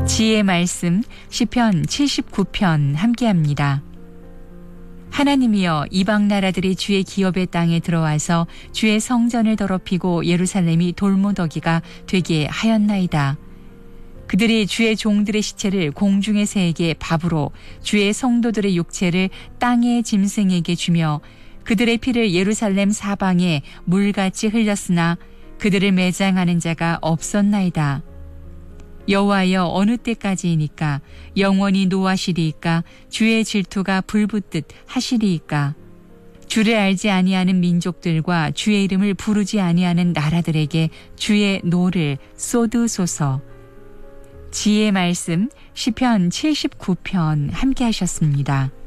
지혜의 말씀 시편 79편 함께합니다. 하나님이여, 이방 나라들이 주의 기업의 땅에 들어와서 주의 성전을 더럽히고 예루살렘이 돌무더기가 되게 하였나이다. 그들이 주의 종들의 시체를 공중의 새에게 밥으로, 주의 성도들의 육체를 땅의 짐승에게 주며 그들의 피를 예루살렘 사방에 물같이 흘렸으나 그들을 매장하는 자가 없었나이다. 여호와여, 어느 때까지이니까? 영원히 노하시리이까? 주의 질투가 불붙듯 하시리이까? 주를 알지 아니하는 민족들과 주의 이름을 부르지 아니하는 나라들에게 주의 노를 쏟으소서. 지혜의 말씀 시편 79편 함께 하셨습니다.